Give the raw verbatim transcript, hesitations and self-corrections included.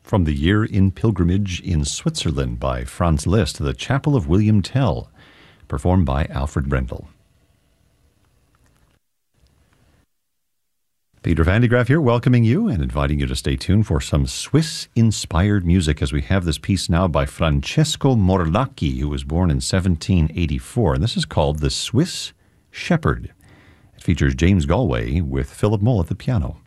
From the Year in Pilgrimage in Switzerland by Franz Liszt, The Chapel of William Tell, performed by Alfred Brendel. Peter Van de Graaff here, welcoming you and inviting you to stay tuned for some Swiss-inspired music as we have this piece now by Francesco Morlacchi, who was born in seventeen eighty-four, and this is called The Swiss Shepherd. It features James Galway with Philip Mull at the piano.